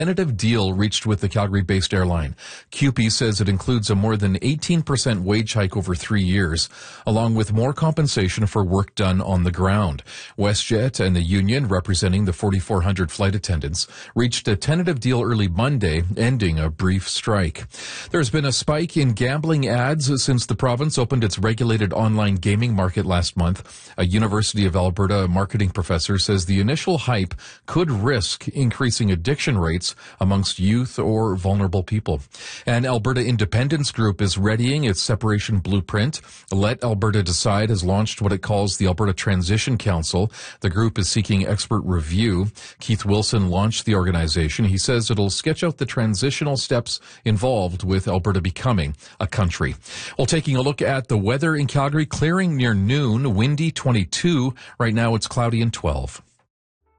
Tentative deal reached with the Calgary-based airline. CUPE says it includes a more than 18% wage hike over 3 years, along with more compensation for work done on the ground. WestJet and the union, representing the 4,400 flight attendants, reached a tentative deal early Monday, ending a brief strike. There's been a spike in gambling ads since the province opened its regulated online gaming market last month. A University of Alberta marketing professor says the initial hype could risk increasing addiction rates amongst youth or vulnerable people. An Alberta Independence Group is readying its separation blueprint. Let Alberta Decide has launched what it calls the Alberta Transition Council. The group is seeking expert review. Keith Wilson launched the organization. He says it'll sketch out the transitional steps involved with Alberta becoming a country. Well, taking a look at the weather in Calgary, clearing near noon, windy 22. Right now it's cloudy and 12.